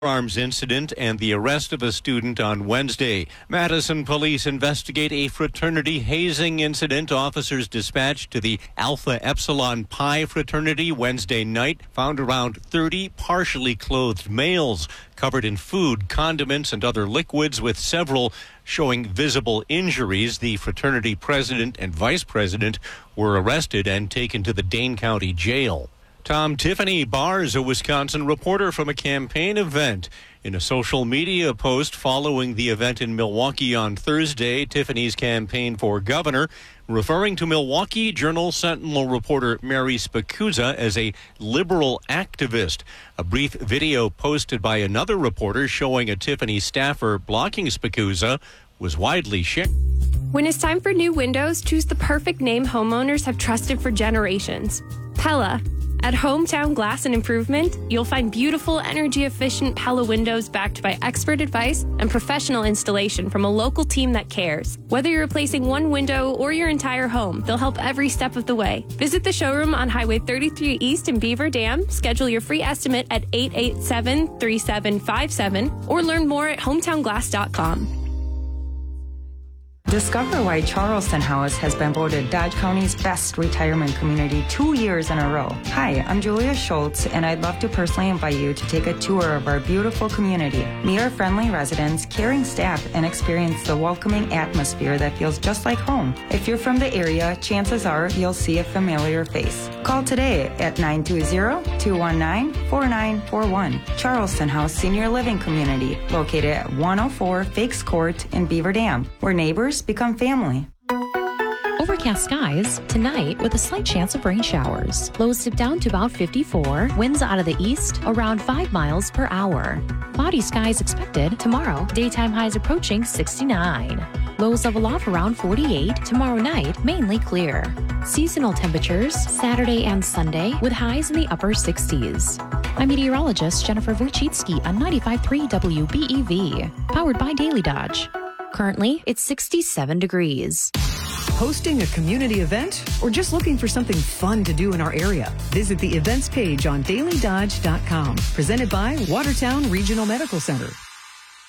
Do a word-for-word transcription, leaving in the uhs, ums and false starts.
Arms incident and the arrest of a student on Wednesday. Madison police investigate a fraternity hazing incident. Officers dispatched to the Alpha Epsilon Pi fraternity Wednesday night found around thirty partially clothed males covered in food, condiments, and other liquids, with several showing visible injuries. The fraternity president and vice president were arrested and taken to the Dane County Jail. Tom Tiffany bars a Wisconsin reporter from a campaign event. In a social media post following the event in Milwaukee on Thursday, Tiffany's campaign for governor, referring to Milwaukee Journal Sentinel reporter Mary Spicuzza as a liberal activist. A brief video posted by another reporter showing a Tiffany staffer blocking Spicuzza was widely shared. When it's time for new windows, choose the perfect name homeowners have trusted for generations. Pella. At Hometown Glass and Improvement, you'll find beautiful, energy-efficient Pella windows backed by expert advice and professional installation from a local team that cares. Whether you're replacing one window or your entire home, they'll help every step of the way. Visit the showroom on Highway thirty-three East in Beaver Dam, schedule your free estimate at eight eight seven, three seven five seven, or learn more at hometown glass dot com. Discover why Charleston House has been voted Dodge County's best retirement community two years in a row. Hi, I'm Julia Schultz, and I'd love to personally invite you to take a tour of our beautiful community. Meet our friendly residents, caring staff, and experience the welcoming atmosphere that feels just like home. If you're from the area, chances are you'll see a familiar face. Call today at nine two zero, two one nine, four nine four one. Charleston House Senior Living Community, located at one oh four Fakes Court in Beaver Dam, where neighbors become family. Overcast skies tonight with a slight chance of rain showers. Lows dip down to about fifty-four. Winds out of the east around five miles per hour. Cloudy skies expected tomorrow. Daytime highs approaching sixty-nine. Lows level off around forty-eight. Tomorrow night, mainly clear. Seasonal temperatures Saturday and Sunday with highs in the upper sixties. I'm meteorologist Jennifer Wojcicki on ninety-five point three W B E V. Powered by Daily Dodge. Currently, it's sixty-seven degrees. Hosting a community event or just looking for something fun to do in our area? Visit the events page on daily dodge dot com. Presented by Watertown Regional Medical Center.